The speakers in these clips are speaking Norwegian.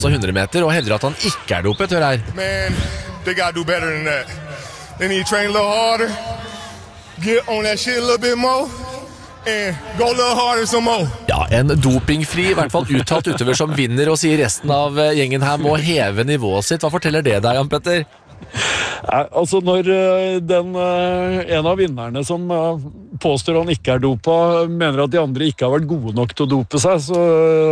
100 meter og hevder at han ikke dopet, hør her. Man, they gotta do better than that. They need to train a little harder, get on that shit a little bit more, and go a little harder some more. Ja, en dopingfri, I hvert fall uttalt utøver som vinner og sier resten av gjengen her må heve nivået sitt. Hva forteller det deg, Jan Petter? Altså når en av vinnerne som påstår han ikke dopa, mener at de andre ikke har vært gode nok til å dope seg, så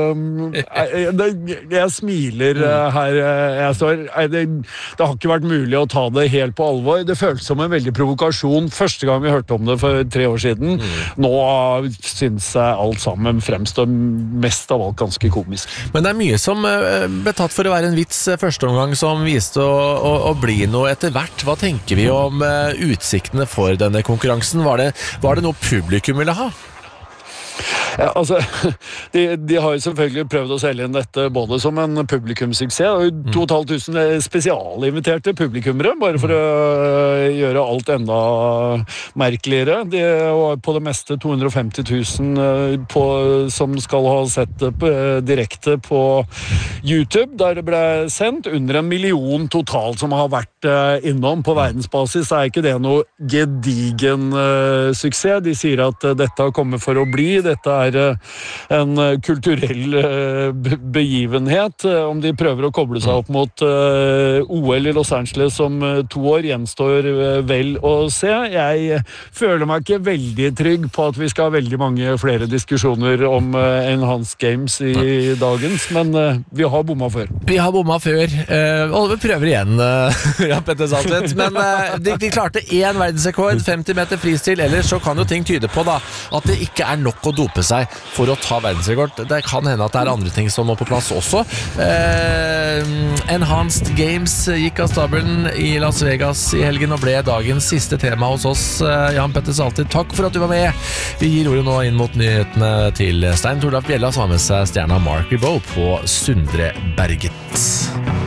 jeg smiler her jeg står. Det har ikke vært mulig å ta det helt på alvor. Det føltes som en veldig provokasjon første gang vi hørte om det for 3 år siden. Nå synes jeg alt sammen fremstår mest av alt ganske komisk. Men det mye som ble tatt for å være en vits første omgang som viste å bli noe etter hvert. Hva tenker vi om utsiktene for denne konkurransen? Var det noe publikum ville ha? Ja, altså, de har jo selvfølgelig prøvd å selge inn dette både som en publikumssuksess og 2500 spesialinviterte publikummere, bare for å gjøre alt enda merkeligere. Det var på det meste 250 000 som skal ha sett det direkte på YouTube, der det ble sendt under 1 million totalt som har vært innom på verdensbasis. Er ikke det noe gedigen suksess? De sier at dette har kommet for å bli, dette en kulturell begivenhet. Om de prøver å koble seg opp mot OL I Los Angeles om 2 år, gjenstår vel å se. Jeg føler meg ikke veldig trygg på at vi skal ha veldig mange flere diskusjoner om Enhanced Games I dagens, men vi har bomma før. Vi har bomma før, og vi prøver igjen, Jan Petter Saltvedt. Men de klarte 1 verdensrekord, 50 meter fristil, ellers så kan jo ting tyde på da, at det ikke nok å dope seg for å ta verdensrekord. Det kan hende at det andre ting som må på plass også. Enhanced Games gikk av stabelen I Las Vegas I helgen og ble dagens siste tema hos oss. Jan Petter Saltvedt, takk for at du var med. Vi gir ordet nå inn mot nyhetene til Stein Torleif Bjella, som har med seg stjerna Mark Ribot på Sundre Berget.